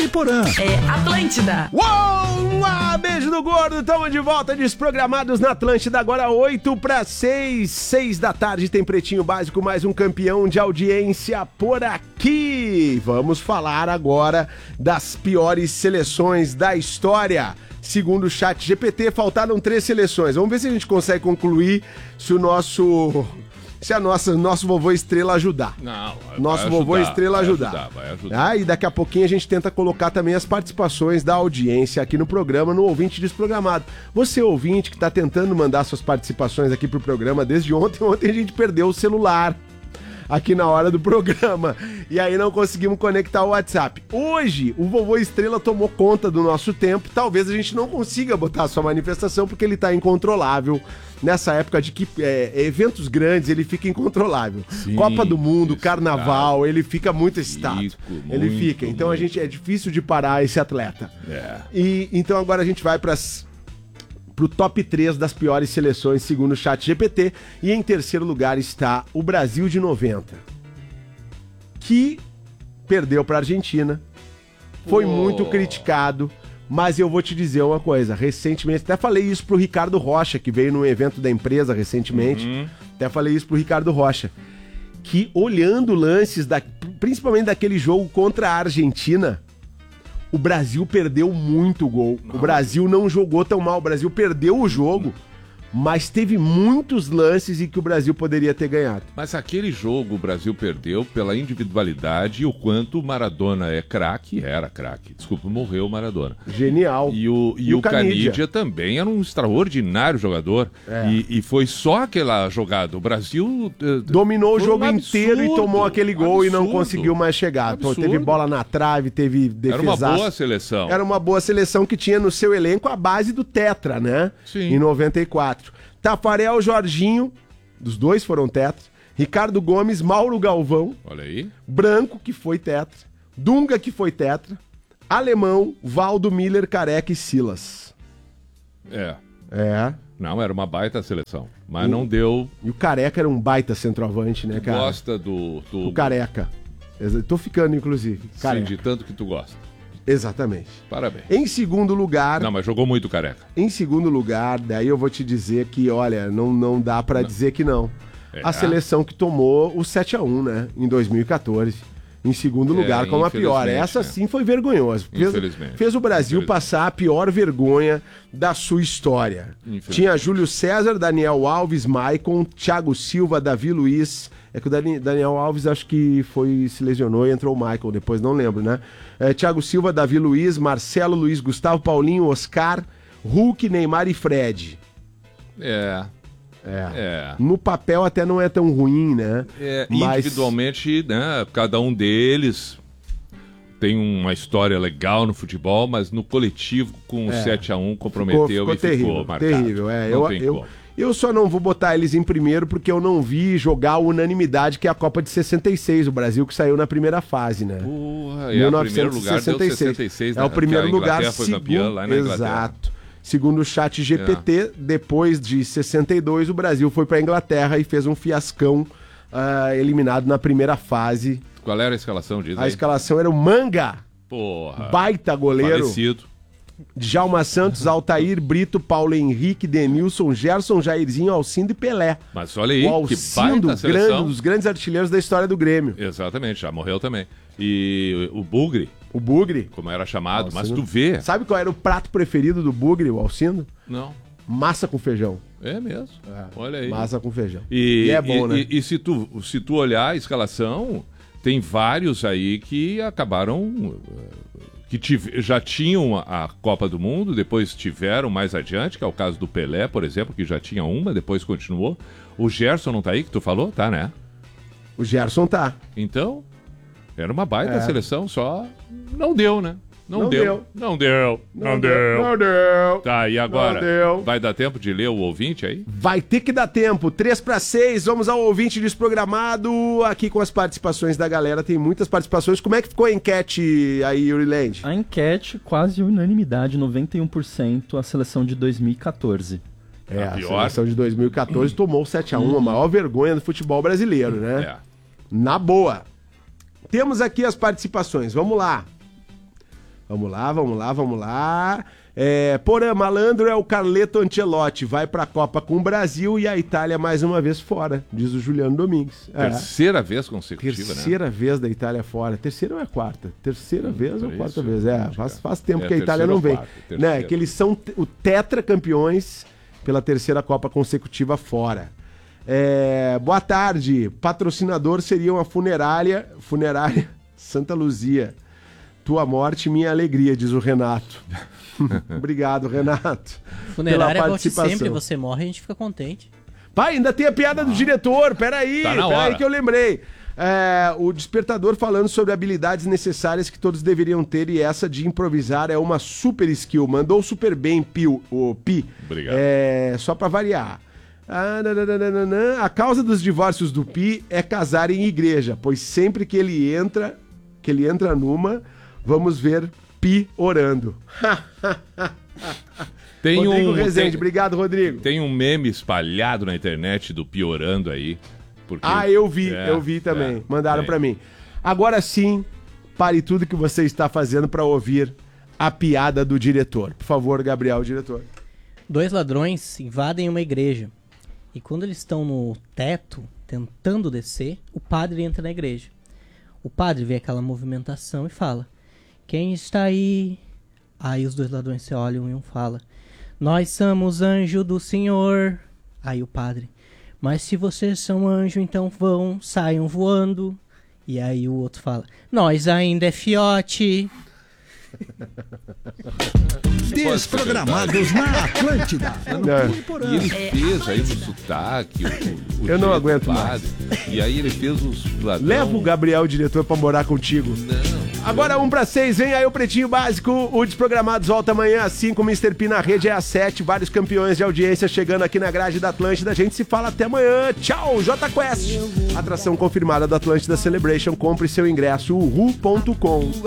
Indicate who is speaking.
Speaker 1: Jovem Porã.
Speaker 2: É Atlântida.
Speaker 3: Uou! Beijo do gordo, estamos de volta, desprogramados na Atlântida, agora 8:06, 6 da tarde, tem Pretinho Básico, mais um campeão de audiência por aqui. Vamos falar agora das piores seleções da história. Segundo o chat GPT, faltaram 3 seleções. Vamos ver se a gente consegue concluir se o nosso vovô Estrela ajudar.
Speaker 4: Não,
Speaker 3: nosso vovô Estrela ajudar.
Speaker 4: Vai ajudar.
Speaker 3: E daqui a pouquinho a gente tenta colocar também as participações da audiência aqui no programa, no Ouvinte Desprogramado. Você, ouvinte, que está tentando mandar suas participações aqui pro programa desde ontem a gente perdeu o celular aqui na hora do programa, e aí não conseguimos conectar o WhatsApp. Hoje, o vovô Estrela tomou conta do nosso tempo, talvez a gente não consiga botar a sua manifestação, porque ele tá incontrolável. Nessa época de que eventos grandes, ele fica incontrolável.
Speaker 4: Sim,
Speaker 3: Copa do Mundo, Carnaval, ele fica muito excitado. Ele fica. Então a gente é difícil de parar esse atleta. E então agora a gente vai pro top 3 das piores seleções, segundo o chat GPT. E em terceiro lugar está o Brasil de 90, que perdeu para a Argentina. Foi muito criticado. Mas eu vou te dizer uma coisa, recentemente, até falei isso pro Ricardo Rocha, que veio num evento da empresa recentemente, até falei isso pro Ricardo Rocha, que olhando lances, principalmente daquele jogo contra a Argentina, o Brasil perdeu muito gol. O Brasil não jogou tão mal, o Brasil perdeu o jogo, mas teve muitos lances em que o Brasil poderia ter ganhado.
Speaker 4: Mas aquele jogo o Brasil perdeu pela individualidade e o quanto o Maradona é craque, era craque. Desculpa, morreu o Maradona.
Speaker 3: Genial.
Speaker 4: E o Canidia também era um extraordinário jogador. E foi só aquela jogada. O Brasil
Speaker 3: dominou o jogo inteiro e tomou aquele gol e não conseguiu mais chegar. Então, teve bola na trave, teve defesaço.
Speaker 4: Era uma boa seleção.
Speaker 3: Era uma boa seleção que tinha no seu elenco a base do Tetra, né?
Speaker 4: Sim.
Speaker 3: Em 94. Tafarel, Jorginho, dos dois foram tetra. Ricardo Gomes, Mauro Galvão.
Speaker 4: Olha aí.
Speaker 3: Branco, que foi tetra. Dunga, que foi tetra. Alemão, Valdo, Miller, Careca e Silas.
Speaker 4: Não, era uma baita seleção. Mas não deu.
Speaker 3: E o Careca era um baita centroavante, né, cara?
Speaker 4: Gosta do
Speaker 3: Careca. Tô ficando, inclusive.
Speaker 4: Careca. Sim, de tanto que tu gosta.
Speaker 3: Exatamente.
Speaker 4: Parabéns.
Speaker 3: Em segundo lugar...
Speaker 4: Não, mas jogou muito Careca.
Speaker 3: Em segundo lugar, daí eu vou te dizer que, olha, não dá pra dizer que não. A seleção que tomou o 7-1, né? Em 2014. Em segundo lugar, como a pior. Essa sim foi vergonhosa. Fez o Brasil passar a pior vergonha da sua história. Tinha Júlio César, Daniel Alves, Maicon, Thiago Silva, Davi Luiz... É que o Daniel Alves acho que se lesionou e entrou o Michael, depois não lembro, né? Thiago Silva, Davi Luiz, Marcelo, Luiz Gustavo, Paulinho, Oscar, Hulk, Neymar e Fred. No papel até não é tão ruim, né?
Speaker 4: Mas... Individualmente, né? Cada um deles tem uma história legal no futebol, mas no coletivo com o 7-1 comprometeu e ficou marcado.
Speaker 3: Terrível, eu só não vou botar eles em primeiro porque eu não vi jogar a unanimidade, que é a Copa de 66, o Brasil que saiu na primeira fase, né?
Speaker 4: 1966.
Speaker 3: É o primeiro lugar,
Speaker 4: foi campeã lá na Inglaterra.
Speaker 3: Exato. Segundo o chat GPT, depois de 62, o Brasil foi para a Inglaterra e fez um fiascão, eliminado na primeira fase.
Speaker 4: Qual era a escalação disso?
Speaker 3: A escalação era o Manga, baita goleiro.
Speaker 4: Falecido.
Speaker 3: Djalma Santos, Altair, Brito, Paulo Henrique, Denilson, Gerson, Jairzinho, Alcindo e Pelé.
Speaker 4: Mas olha aí,
Speaker 3: que baita seleção. Um dos grandes artilheiros da história do Grêmio.
Speaker 4: Exatamente, já morreu também. E o Bugre.
Speaker 3: O Bugre?
Speaker 4: Como era chamado, Alcindo. Mas tu vê.
Speaker 3: Sabe qual era o prato preferido do Bugre, o Alcindo?
Speaker 4: Não.
Speaker 3: Massa com feijão.
Speaker 4: É mesmo, olha aí.
Speaker 3: Massa com feijão.
Speaker 4: E
Speaker 3: é bom, né?
Speaker 4: E se tu olhar a escalação, tem vários aí que acabaram... que já tinham a Copa do Mundo, depois tiveram mais adiante, que é o caso do Pelé, por exemplo, que já tinha uma, depois continuou. O Gerson não tá aí, que tu falou? Tá, né?
Speaker 3: O Gerson tá.
Speaker 4: Então, era uma baita seleção, só não deu, né? Não deu. Tá, e agora? Vai dar tempo de ler o ouvinte aí?
Speaker 3: Vai ter que dar tempo. 3:06, vamos ao ouvinte desprogramado. Aqui com as participações da galera, tem muitas participações. Como é que ficou a enquete aí, Yuri Land?
Speaker 5: A enquete, quase unanimidade, 91%, a seleção de 2014.
Speaker 3: A seleção de 2014 tomou o 7-1, a maior vergonha do futebol brasileiro, né? Na boa. Temos aqui as participações, vamos lá. Vamos lá. Porã, malandro é o Carleto Ancelotti. Vai pra Copa com o Brasil e a Itália mais uma vez fora, diz o Juliano Domingues.
Speaker 4: Terceira vez consecutiva,
Speaker 3: Terceira vez da Itália fora. Terceira ou é quarta? Terceira vez ou quarta vez? Faz tempo que a Itália não vem. Né? Que eles são o tetracampeões pela terceira Copa consecutiva fora. Boa tarde. Patrocinador seria uma funerária Santa Luzia. Tua morte, minha alegria, diz o Renato. Obrigado, Renato.
Speaker 1: Funerária volte sempre, você morre, a gente fica contente.
Speaker 3: Pai, ainda tem a piada do diretor, peraí que eu lembrei. O despertador falando sobre habilidades necessárias que todos deveriam ter, e essa de improvisar é uma super skill. Mandou super bem, o Pi.
Speaker 4: Obrigado.
Speaker 3: Só pra variar. A causa dos divórcios do Pi é casar em igreja, pois sempre que ele entra numa, vamos ver Pi orando. Rodrigo Rezende, obrigado, Rodrigo.
Speaker 4: Tem um meme espalhado na internet do Pi orando aí. Porque...
Speaker 3: eu vi também. Mandaram pra mim. Agora sim, pare tudo que você está fazendo pra ouvir a piada do diretor. Por favor, Gabriel, diretor.
Speaker 1: 2 ladrões invadem uma igreja. E quando eles estão no teto, tentando descer, o padre entra na igreja. O padre vê aquela movimentação e fala: quem está aí? Aí os 2 ladrões se olham e um fala: nós somos anjo do Senhor. Aí o padre: mas se vocês são anjo, então saiam voando. E aí o outro fala: nós ainda é fiote.
Speaker 2: Desprogramados na Atlântida.
Speaker 4: E ele fez aí o sotaque.
Speaker 3: Eu não aguento mais.
Speaker 4: E aí ele fez os ladrões.
Speaker 3: Leva o Gabriel, diretor, pra morar contigo.
Speaker 4: Não.
Speaker 3: Agora 1-6, vem aí o Pretinho Básico. O Desprogramados volta amanhã às 5. O Mr. P na rede é às 7. Vários campeões de audiência chegando aqui na grade da Atlântida. A gente se fala até amanhã. Tchau, J Quest. Atração confirmada da Atlântida Celebration. Compre seu ingresso, uhu.com.